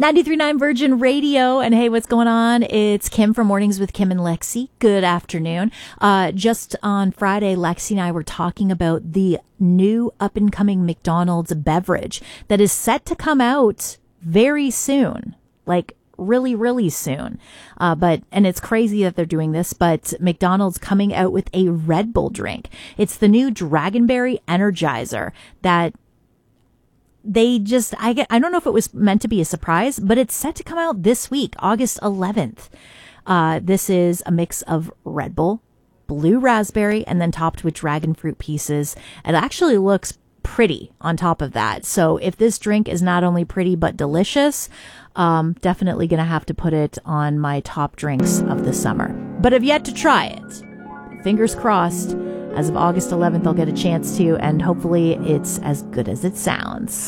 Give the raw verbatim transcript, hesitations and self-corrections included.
ninety-three point nine Virgin Radio. And hey, what's going on? It's Kim from Mornings with Kim and Lexi. Good afternoon. Uh, just on Friday, Lexi and I were talking about the new up-and-coming McDonald's beverage that is set to come out very soon. Like, really, really soon. Uh, but, and it's crazy that they're doing this, but McDonald's coming out with a Red Bull drink. It's the new Dragonberry Energizer that they just, I get, I don't know if it was meant to be a surprise, but it's set to come out this week, August eleventh. Uh, this is a mix of Red Bull, blue raspberry, and then topped with dragon fruit pieces. It actually looks pretty on top of that. So if this drink is not only pretty, but delicious, um, definitely going to have to put it on my top drinks of the summer, but I've yet to try it. Fingers crossed. As of August eleventh, I'll get a chance to, and hopefully it's as good as it sounds.